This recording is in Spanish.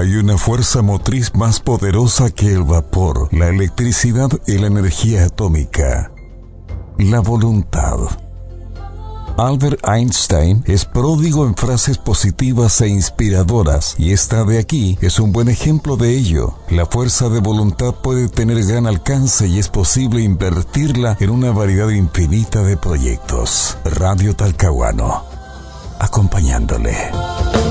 hay una fuerza motriz más poderosa que el vapor, la electricidad y la energía atómica: la voluntad. Albert Einstein es pródigo en frases positivas e inspiradoras, y esta de aquí es un buen ejemplo de ello. La fuerza de voluntad puede tener gran alcance y es posible invertirla en una variedad infinita de proyectos. Radio Talcahuano, acompañándole.